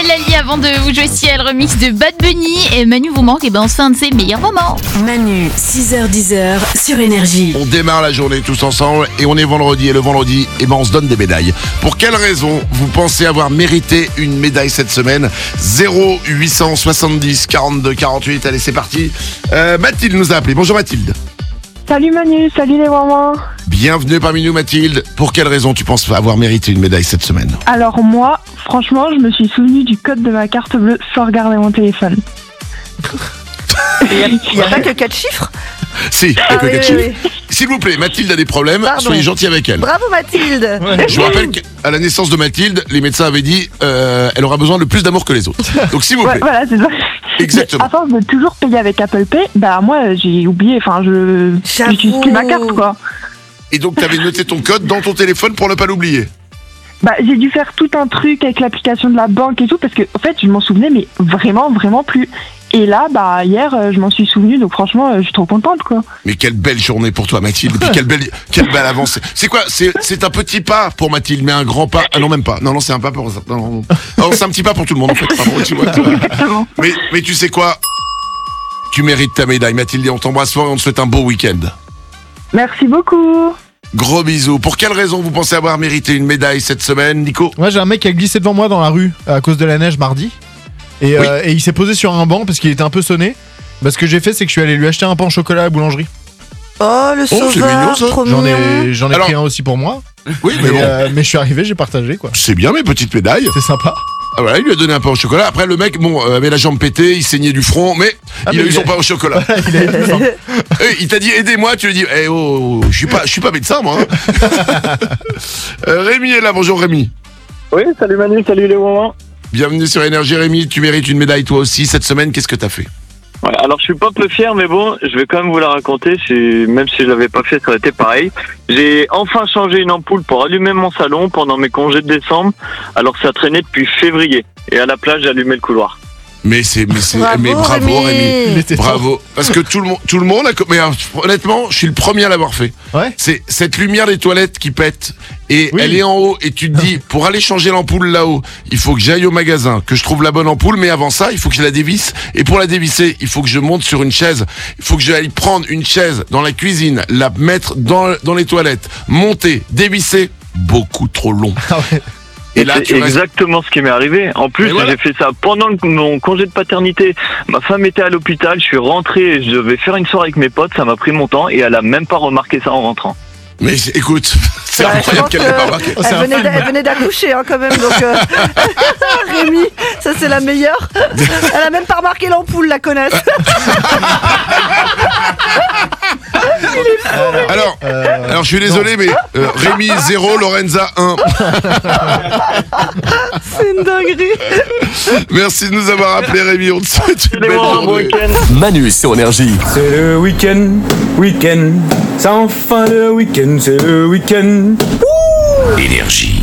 Lali avant de vous jouer Ciel, remix de Bad Bunny. Et Manu vous manque, et ben on se fait un de ses meilleurs moments. Manu, 6h-10h sur Énergie. On démarre la journée tous ensemble et on est vendredi. Et le vendredi, on se donne des médailles. Pour quelle raison vous pensez avoir mérité une médaille cette semaine? 0870 42 48. Allez, c'est parti. Mathilde nous a appelé. Bonjour Mathilde. Salut Manu, salut les mamans. Bienvenue parmi nous Mathilde. Pour quelle raison tu penses avoir mérité une médaille cette semaine? Alors moi, franchement, je me suis souvenu du code de ma carte bleue sans regarder mon téléphone. Il n'y a pas que 4 chiffres. Si, oui. S'il vous plaît, Mathilde a des problèmes, Pardon. soyez gentil avec elle. Bravo Mathilde. Je vous rappelle qu'à la naissance de Mathilde, les médecins avaient dit elle aura besoin de plus d'amour que les autres. Donc s'il vous plaît. Voilà, c'est ça. Exactement. Mais à force de toujours payer avec Apple Pay, bah moi j'ai oublié, je n'utilise plus ma carte quoi. Et donc tu avais noté ton code dans ton téléphone pour ne pas l'oublier. Bah j'ai dû faire tout un truc avec l'application de la banque et tout parce que en fait je m'en souvenais mais vraiment plus. Et là bah hier je m'en suis souvenu donc franchement je suis trop contente quoi. Mais quelle belle journée pour toi Mathilde. Et puis quelle belle avancée. C'est quoi? C'est un petit pas pour Mathilde mais un grand pas. Ah non même pas. Non c'est un pas pour non, c'est un petit pas pour tout le monde en fait. Pardon, tu vois. Exactement. Mais tu sais quoi? Tu mérites ta médaille Mathilde et on t'embrasse fort et on te souhaite un beau week-end. Merci beaucoup. Gros bisous. Pour quelle raison vous pensez avoir mérité une médaille cette semaine, Nico? Moi j'ai un mec qui a glissé devant moi dans la rue à cause de la neige mardi. Et il s'est posé sur un banc parce qu'il était un peu sonné. Bah, ce que j'ai fait c'est que je suis allé lui acheter un pain au chocolat à la boulangerie. Oh le sauveur, c'est mignon, ça. trop J'en mignon. ai pris un aussi pour moi. Oui, Mais je suis arrivé, j'ai partagé quoi. c'est bien mes petites médailles. C'est sympa. Ah voilà, il lui a donné un pain au chocolat. Après, le mec, avait la jambe pétée, il saignait du front, mais il a eu son pain au chocolat. Il a eu plus faim. Il t'a dit aidez-moi, tu lui dis je suis pas médecin moi. Rémi est là, bonjour Rémi. Oui, salut Manu, salut les moments. Bienvenue sur Énergie Rémi, tu mérites une médaille toi aussi. Cette semaine, qu'est-ce que t'as fait? Ouais, alors je suis pas peu fier, mais bon, je vais quand même vous la raconter. Même si je l'avais pas fait, ça aurait été pareil. J'ai enfin changé une ampoule pour allumer mon salon pendant mes congés de décembre, alors que ça traînait depuis février. Et à la place, j'ai allumé le couloir. Mais bravo Rémi. Bravo. Parce que tout le monde a, mais honnêtement, je suis le premier à l'avoir fait. Ouais. C'est cette lumière des toilettes qui pète et Oui. elle est en haut et tu te dis pour aller changer l'ampoule là-haut, il faut que j'aille au magasin, que je trouve la bonne ampoule, mais avant ça, il faut que je la dévisse et pour la dévisser, il faut que je monte sur une chaise. Il faut que j'aille prendre une chaise dans la cuisine, la mettre dans les toilettes, monter, dévisser, beaucoup trop long. Ah ouais. Et là, c'est exactement ce qui m'est arrivé. En plus, j'ai fait ça pendant mon congé de paternité. Ma femme était à l'hôpital, je suis rentré, je devais faire une soirée avec mes potes, ça m'a pris mon temps et elle a même pas remarqué ça en rentrant. Mais écoute, c'est incroyable qu'elle n'ait pas remarqué. Elle venait d'accoucher quand même, donc Rémi, ça c'est la meilleure. Elle a même pas remarqué l'ampoule, la connasse. Alors je suis désolé, mais Rémi 0, Lorenza 1. C'est une dinguerie. Merci de nous avoir appelé Rémi, on te souhaite une belle Bon journée. week-end. Manu sur Énergie. C'est le week-end, c'est enfin le week-end, c'est le week-end. Énergie.